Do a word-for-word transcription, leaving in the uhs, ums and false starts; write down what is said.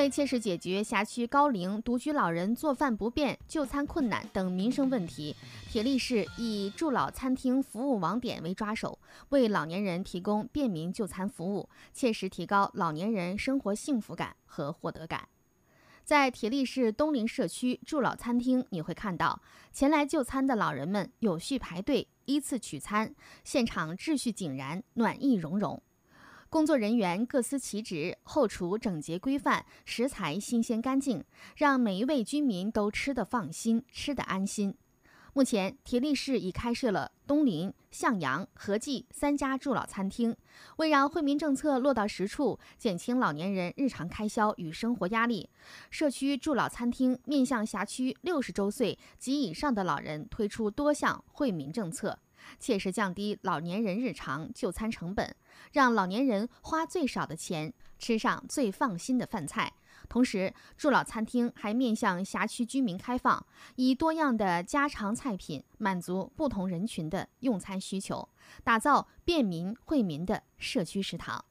为切实解决辖区高龄独居老人做饭不便、就餐困难等民生问题，铁力市以助老餐厅服务网点为抓手，为老年人提供便民就餐服务，切实提高老年人生活幸福感和获得感。在铁力市东林社区助老餐厅，你会看到前来就餐的老人们有序排队，依次取餐，现场秩序井然，暖意融融。工作人员各司其职，后厨整洁规范，食材新鲜干净，让每一位居民都吃得放心，吃得安心。目前，铁力市已开设了东林、向阳、和记三家助老餐厅，为让惠民政策落到实处，减轻老年人日常开销与生活压力，社区助老餐厅面向辖区六十周岁及以上的老人推出多项惠民政策，切实降低老年人日常就餐成本，让老年人花最少的钱吃上最放心的饭菜。同时，助老餐厅还面向辖区居民开放，以多样的家常菜品满足不同人群的用餐需求，打造便民惠民的社区食堂。